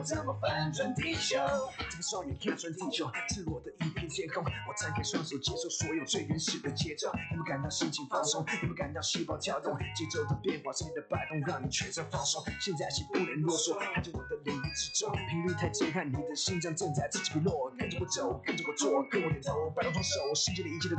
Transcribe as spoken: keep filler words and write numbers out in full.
怎么翻转地球？怎么双眼看穿地球，赤裸的一片天空。我张开双手，接受所有最原始的节奏。有没有感到心情放松？有没有感到细胞跳动？节奏的变化，身体的摆动，让你全身放松。现在请不能啰嗦，踏进我的领域之中，频率太震撼，你的心脏正在此起彼落。跟着我走，跟着我做，跟我点头，摆动双手，世界的一切都